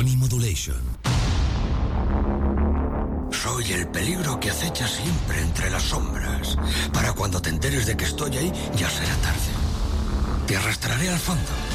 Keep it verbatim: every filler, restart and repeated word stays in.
Sony Modulation. Soy el peligro que acecha siempre entre las sombras. Para cuando te enteres de que estoy ahí, ya será tarde. Te arrastraré al fondo.